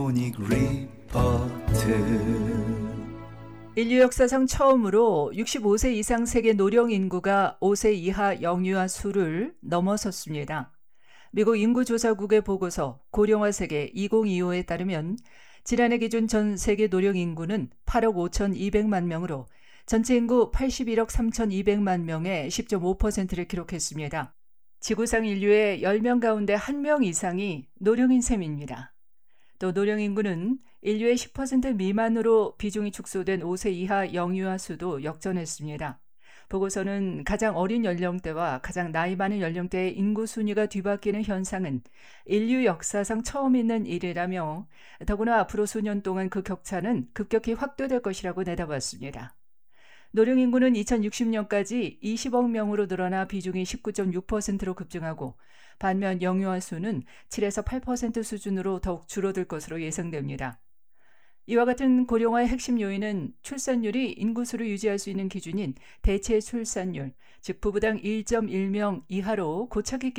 모닝 리포트. 인류 역사상 처음으로 65세 이상 세계 노령 인구가 5세 이하 영유아 수를 넘어섰습니다. 미국 인구조사국의 보고서 고령화 세계 2025에 따르면 지난해 기준 전 세계 노령 인구는 8억 5,200만 명으로 전체 인구 81억 3,200만 명의 10.5%를 기록했습니다. 지구상 인류의 10명 가운데 1명 이상이 노령인 셈입니다. 또 노령 인구는 인류의 10% 미만으로 비중이 축소된 5세 이하 영유아 수도 역전했습니다. 보고서는 가장 어린 연령대와 가장 나이 많은 연령대의 인구 순위가 뒤바뀌는 현상은 인류 역사상 처음 있는 일이라며 더구나 앞으로 수년 동안 그 격차는 급격히 확대될 것이라고 내다봤습니다. 노령 인구는 2060년까지 20억 명으로 늘어나 비중이 19.6%로 급증하고 반면 영유아 수는 7에서 8% 수준으로 더욱 줄어들 것으로 예상됩니다. 이와 같은 고령화의 핵심 요인은 출산율이 인구수를 유지할 수 있는 기준인 대체 출산율, 즉 부부당 1.1명 이하로 고착이